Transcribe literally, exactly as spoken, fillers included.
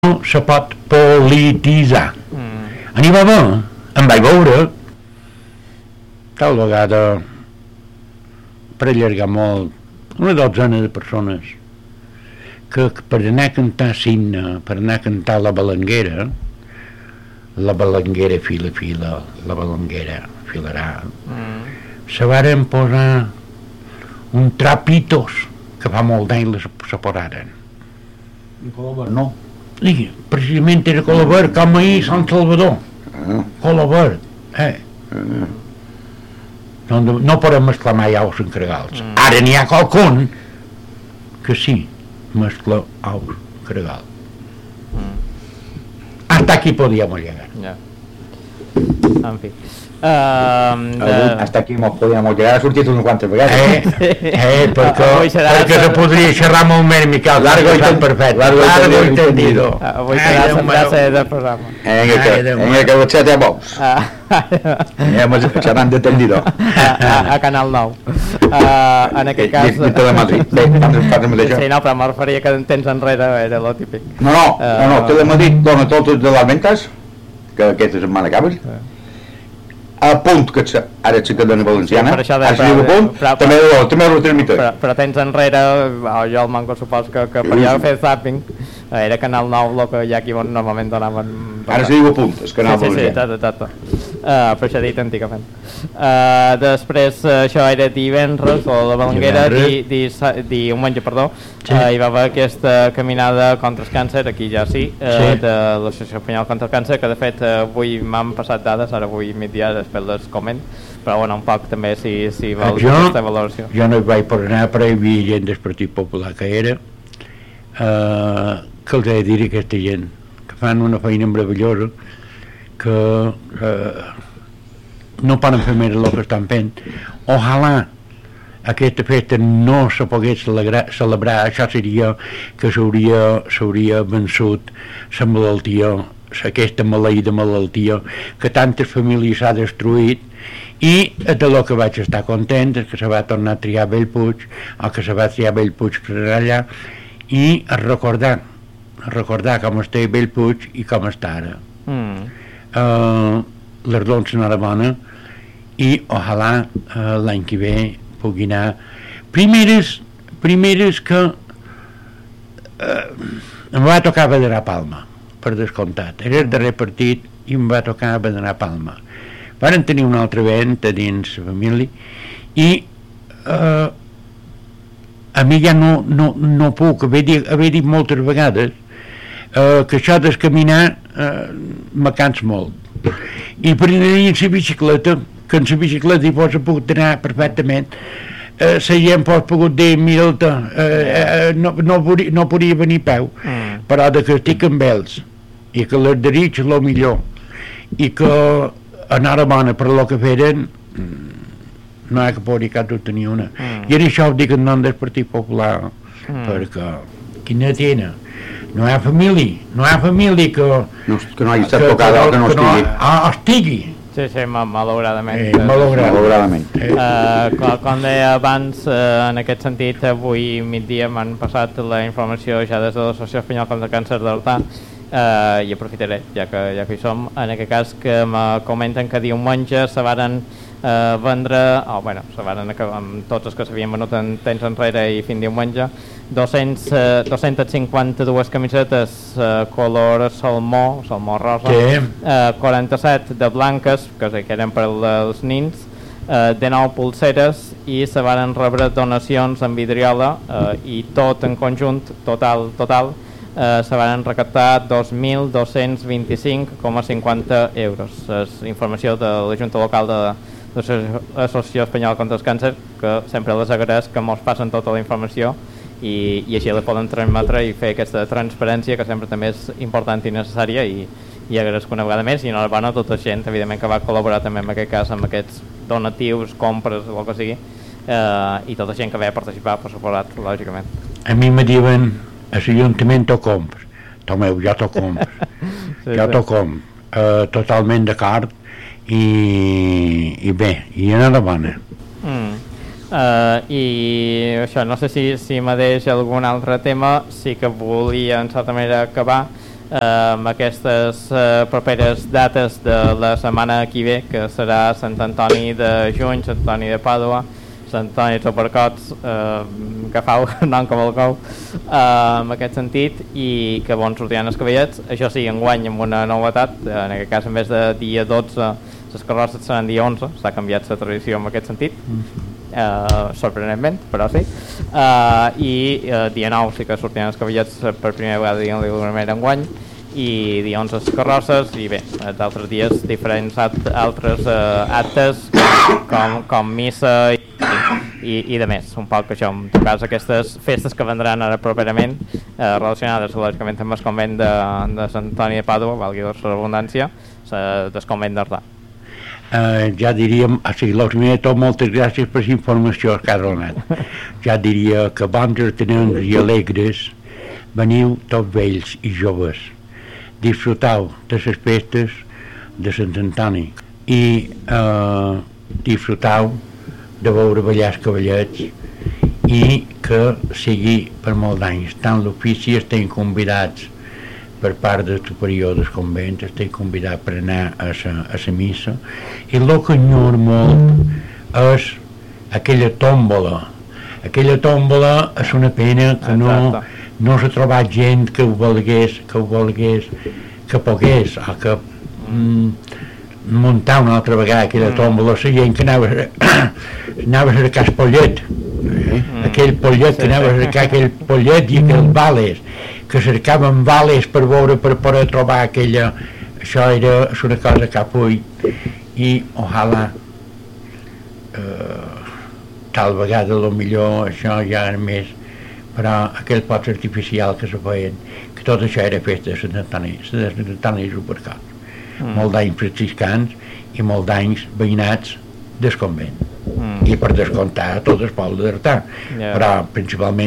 se pot polititzar. Mm. N'hi va haver, em vaig veure, tal vegada, per allargar molt, una dotzena de persones que per anar a cantar Signe, per anar a cantar la balanguera, la balanguera fila fila, la balanguera filarà, mm. se varen posar un trapitos que fa molt d'anys se posaren. Colobert, no? I precisament era Colobert, com ahir Sant Salvador. Ah. Colobert, eh? Ah. No, no podem mesclar mai aus en cregals. Mm. Ara n'hi ha qualcun que sí, mescla aus cregal. Mm. Hasta aquí podíamos llegar. Ja. En fi. Uh, de... Hasta aquí mos podíamos llegar, ha sortit unes quantes vegades. Eh, eh, perquè, perquè se podria xerrar molt més, Miquel. Largo i perfecte. Largo i entendido. Avui serà la frase del programa. En el que, en el que vostè té bous. Hemos xerrant de tendido. A Canal nou. En aquest cas... De Telemadrid. Bé, parlem d'això. Sí, no, però me'n referia que temps enrere era lo típic. No, no, no, no, Telemadrid dona tots de les ventes, que aquesta setmana acabes. A punt, que ara sí que dona valenciana, sí, ara sí que punt, també ho transmiteix. Però, però temps enrere, oh, jo el manco supos que, que per allà fer zapping, era Canal nou el que ja aquí normalment donaven... Ara sí que punt, és Canal sí, sí, valencià. Sí, sí, sí, uh, però això dit antigament. Uh, després, uh, això era divendres, o la balanguera, di, di, di diumenge, perdó, sí. uh, hi va haver aquesta caminada contra el càncer, aquí ja sí, uh, sí. de l'Associació Espanyola contra el Càncer, que de fet uh, avui m'han passat dades, ara avui migdia, després les coment, però bueno, un poc també si, si vols jo, aquesta valoració. Jo no hi vaig per anar, però hi havia gent del Partit Popular que era, uh, que els he de dir a aquesta gent, que fan una feina meravellosa, que uh, no poden fer més el que estan fent. Ojalà aquesta festa no se pogués celebrar, celebrar això seria que s'hauria vençut la malaltia, aquesta maleïda malaltia que tantes famílies s'ha destruït, i de lo que vaig estar content és que se va tornar a triar Bellpuig, o que se va triar Bellpuig per allà, i a recordar a recordar com està Bellpuig i com està ara. Mm. Uh, les dones són bona, i ojalà uh, l'any que ve pugui anar. Primeres, primeres que uh, em va tocar Badarà Palma, per descomptat. Era el darrer partit i em va tocar Badarà Palma. Varen tenir una altra venta dins la família i uh, a mi ja no, no, no puc haver dit, haver dit moltes vegades uh, que això de caminar uh, me cans molt. I per anar en la bicicleta, que en la bicicleta hi pots pogut anar perfectament, la uh, gent pot pogut dir, mira, uh, uh, no, no, podria, no podria venir a peu, mm. però de que estic amb ells i que les dirig és el millor i que anar a bona per lo que feren no hi ha que poder cap dubte ni una. Mm. I en això ho dic en nom del Partit Popular, mm. perquè quina tena, no hi ha família, no hi ha família que no, que no hagi estat tocada o que no estigui. Ah, estigui. Sí, sí, malauradament. Eh, malauradament. Eh, com, com deia abans, eh, en aquest sentit, avui migdia m'han passat la informació ja des de l'Associació Espanyola contra el Càncer d'Horta, eh, i aprofitaré, ja que, ja que hi som, en aquest cas que me comenten que diumenge se varen eh, vendre, o oh, bueno, se varen acabar amb tots els que s'havien venut en temps enrere i fin diumenge, dos-cents, eh, dos-cents cinquanta-dues camisetes eh, color salmó, salmó rosa, sí. eh, quaranta-set de blanques, que, sí, que eren per als nins, eh, de nou pulseres, i se varen rebre donacions en vidriola, eh, i tot en conjunt, total, total, eh, se varen recaptar dos mil dos-cents vint-i-cinc coma cinquanta euros. És informació de la Junta Local de l'Associació Espanyola contra el Càncer, que sempre les agraeix que mos passen tota la informació i, i així la poden transmetre i fer aquesta transparència que sempre també és important i necessària, i, i agraeixo una vegada més, i enhorabona a tota la gent evidentment que va col·laborar també en aquest cas amb aquests donatius, compres o el que sigui, eh, i tota la gent que va participar, per suposat, lògicament. A mi me diuen a l'Ajuntament t'ho compres, Tomeu, jo t'ho compres, sí, jo t'ho compres, uh, totalment d'acord, i, i bé, i enhorabona. Mm. Uh, i això, no sé si, si me deix algun altre tema. Sí que volia en certa manera acabar eh, amb aquestes eh, properes dates de la setmana que ve, que serà Sant Antoni de juny, Sant Antoni de Pàdua, Sant Antoni de Supercots, eh, que fa un nom que volcou, eh, en aquest sentit, i que bon sortiran els cavallets. Això sí, enguany amb una novetat, en aquest cas en vez de dia dotze les carrosses seran dia onze, s'ha canviat la tradició en aquest sentit, eh, sorprenentment, però sí, eh, i eh, dia nou sí que sortiran els cavallets per primera vegada diguem-li d'alguna manera enguany, i dia onze les carrosses, i bé, d'altres dies diferents act altres eh, actes com, com missa i, i, i de més, un poc això, en tot cas aquestes festes que vendran ara properament eh, relacionades lògicament amb el convent de, de Sant Antoni de Pàdua, valgui la redundància, del convent d'Artà. Uh, ja diríem, o sigui, el primer de tot, moltes gràcies per la informació que has donat. Ja diria que bons artenencs i alegres, veniu tots vells i joves, disfrutau de les festes de Sant Antoni i uh, disfrutau de veure ballar els cavallets i que sigui per molt d'anys. Tant l'ofici estem convidats per part del superior del convent, estic convidat per anar a la missa, i el que enyor molt és aquella tòmbola. Aquella tòmbola és una pena que no, no s'ha trobat gent que ho volgués, que ho volgués, que pogués, o que mm, muntar una altra vegada aquella tòmbola, la gent que anava, anava a cercar el pollet, eh? aquell pollet que anava a cercar aquell pollet i aquells vales, que cercaven vales per veure, per poder trobar aquella... Això era una cosa que avui, i ojalà eh, tal vegada lo millor això ja era més, però aquell pots artificial que se feien, que tot això era festa de Sant Antoni, de Sant Antoni i Supercots. Mm. Molt d'anys franciscans i molt d'anys veïnats del convent. Mm. I per descomptar tot el poble d'Artà, yeah. Però principalment